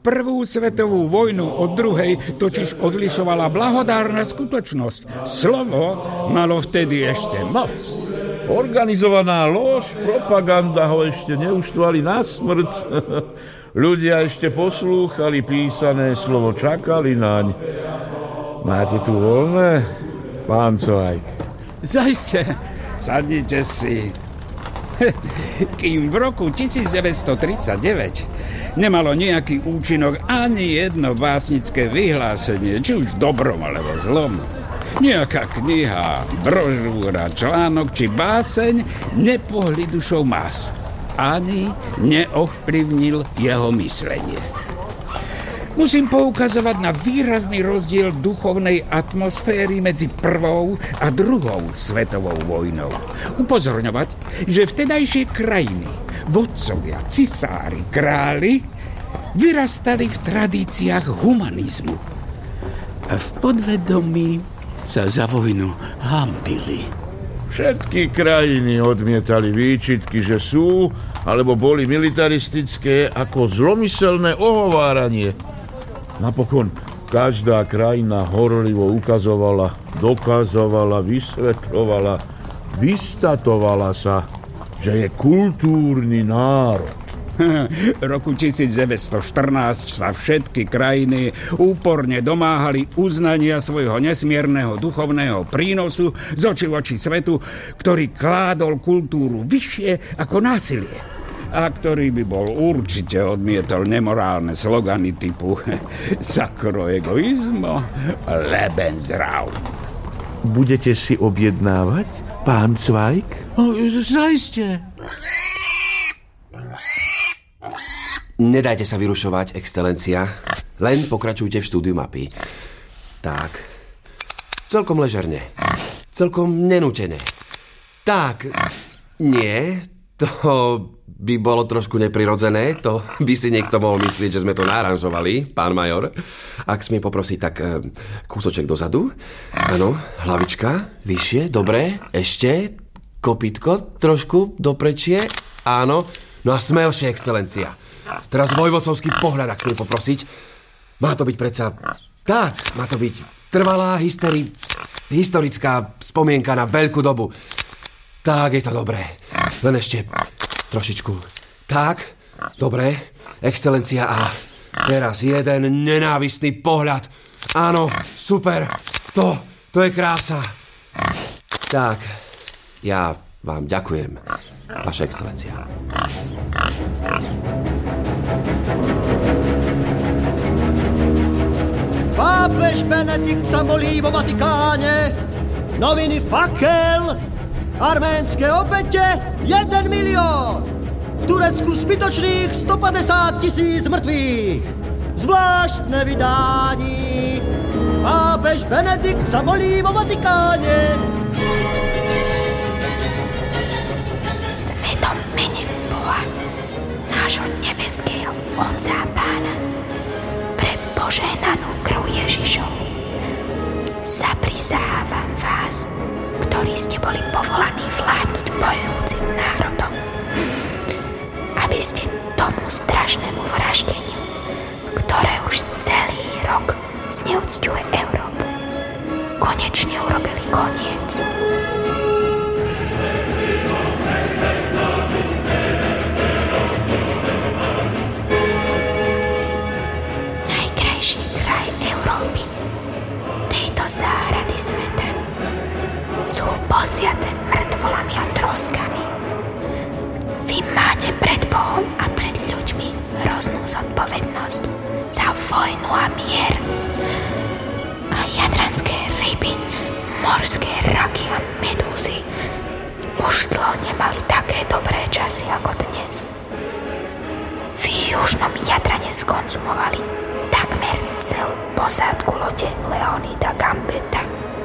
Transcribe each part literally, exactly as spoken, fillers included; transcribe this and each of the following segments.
Prvú svetovú vojnu od druhej totiž odlišovala blahodárna skutočnosť. Slovo malo vtedy ešte moc. Organizovaná lož, propaganda ho ešte neuštvali na smrť. Ľudia ešte poslúchali písané slovo, čakali naň. Máte tu voľné, pán Cvajk? Zaiste, sadnite si. Kým v roku devätnásťstotridsaťdeväť nemalo nejaký účinok ani jedno básnické vyhlásenie, či už dobrom alebo zlom. Nejaká kniha, brožúra, článok či báseň nepohli dušou más. Ani neovplyvnil jeho myslenie. Musím poukazovať na výrazný rozdiel duchovnej atmosféry medzi prvou a druhou svetovou vojnou. Upozorňovať, že vtedajšie krajiny, vodcovia, cisári, králi vyrastali v tradíciách humanizmu. A v podvedomí sa za vojnu hanbili. Všetky krajiny odmietali výčitky, že sú alebo boli militaristické ako zlomyselné ohováranie. Napokon každá krajina horlivo ukazovala, dokazovala, vysvetľovala, vystatovala sa, že je kultúrny národ. V roku devätnásťstoštrnásť sa všetky krajiny úporne domáhali uznania svojho nesmierneho duchovného prínosu z očí v oči svetu, ktorý kládol kultúru vyššie ako násilie a ktorý by bol určite odmietol nemorálne slogany typu Sacro egoismo, Lebensraum. Budete si objednávať, pán Cvajk? O, zaiste. Nedajte sa vyrušovať, excelencia. Len pokračujte v štúdiu mapy. Tak. Celkom ležerne. Celkom nenútené. Tak. Nie, to by bolo trošku neprirodzené. To by si niekto mohol myslieť, že sme to naranžovali, pán major. Ak smiem poprosiť, tak kúsoček dozadu. Áno, hlavička, vyššie, dobre. Ešte, kopítko, trošku doprečie. Áno, no a smelšie, excelencia. Teraz vojvodcovský pohľad, ak smiem poprosiť. Má to byť predsa... Tak, má to byť trvalá hysteri... historická spomienka na veľkú dobu. Tak, je to dobré. Len ešte trošičku. Tak, dobre, excelencia, a teraz jeden nenávistný pohľad. Áno, super, to, to je krása. Tak, ja vám ďakujem, vaša excelencia. Pápež Benedikt sa molí vo Vatikáne. Noviny Fakel. Arménske obete jeden milión. V Turecku zbytočných stopäťdesiat tisíc mŕtvych. Zvláštne vydání. Pápež Benedikt sa molí vo Vatikáne. Svetom mene Boha, nášho nebeského Otca a Pána, pre požehnanú krv Ježišovu, zaprisávam vás, ktorí ste boli povolaní vládnuť bojujúcim národom, aby ste tomu strašnému vraždeniu, ktoré už celý rok zneúcťuje Európu, konečne urobili koniec. Najkrajší kraj Európy, tejto záhrady sveta, sú posiate mŕtvolami a troskami. Vy máte pred Bohom a pred ľuďmi hroznú zodpovednosť za vojnu a mier. A jadranské ryby, morské raky a medúzy už dlho nemali také dobré časy ako dnes. V južnom Jadrane skonzumovali takmer celú posádku lode Leonida Gambetta.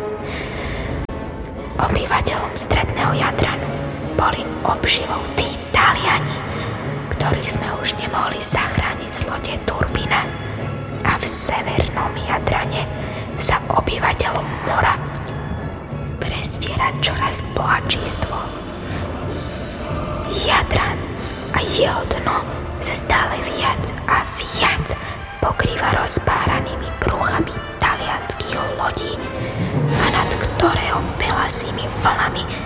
Obyvateľom stredného Jadranu boli obživou tí Taliani, ktorých sme už nemohli zachrániť z lode Turbina. A v severnom Jadrane sa obyvateľom mora prestiera čoraz bohatčístvo. Jadran a jeho dno sa stále viac a viac vlnami